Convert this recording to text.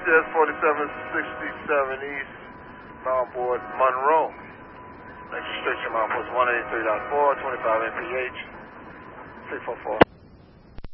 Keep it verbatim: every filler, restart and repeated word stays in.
C S forty-seven sixty-seven East, bound board Monroe. Next restriction, mount post one eighty-three point four, twenty-five M P H, three four four.